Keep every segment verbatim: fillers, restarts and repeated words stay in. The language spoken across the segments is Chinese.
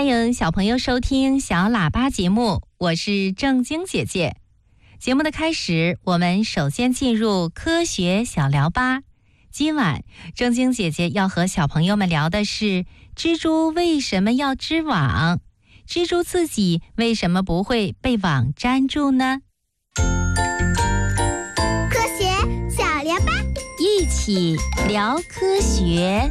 欢迎小朋友收听小喇叭节目，我是正晶姐姐。节目的开始，我们首先进入科学小聊吧。今晚正晶姐姐要和小朋友们聊的是蜘蛛为什么要织网，蜘蛛自己为什么不会被网粘住呢？ 科学小聊吧， 一起聊科学。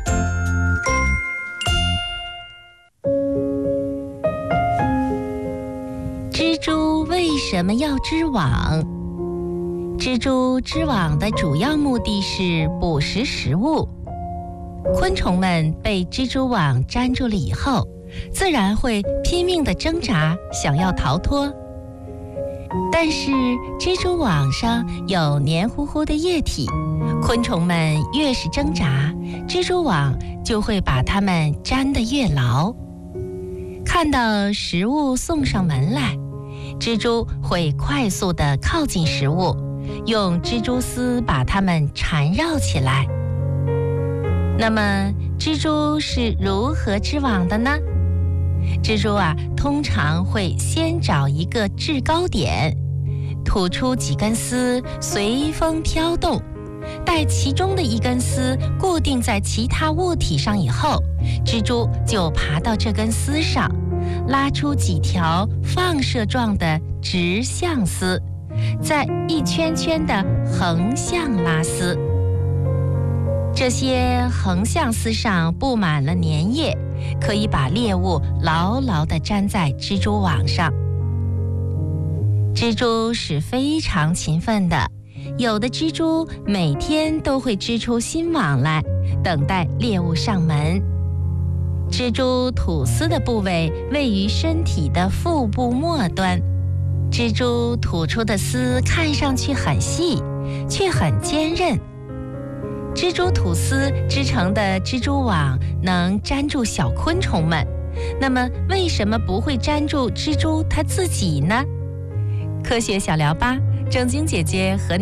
蜘蛛为什么要织网？蜘蛛织网的主要目的是捕食食物。昆虫们被蜘蛛网粘住了以后，自然会拼命地挣扎，想要逃脱。但是蜘蛛网上有黏糊糊的液体，昆虫们越是挣扎，蜘蛛网就会把它们粘得越牢。看到食物送上门来，蜘蛛会快速地靠近食物，用蜘蛛丝把它们缠绕起来。那么蜘蛛是如何织网的呢？蜘蛛啊，通常会先找一个制高点，吐出几根丝，随风飘动。待其中的一根丝固定在其他物体上以后，蜘蛛就爬到这根丝上，拉出几条放射状的直向丝，再一圈圈的横向拉丝。这些横向丝上布满了粘液，可以把猎物牢牢地粘在蜘蛛网上。蜘蛛是非常勤奋的，有的蜘蛛每天都会织出新网来，等待猎物上门。蜘蛛吐丝的部位位于身体的腹部末端，蜘蛛吐出的丝看上去很细，却很坚韧。蜘蛛吐丝织成的蜘蛛网能粘住小昆虫们，那么为什么不会粘住蜘蛛它自己呢？科学小聊吧，正晶姐姐和你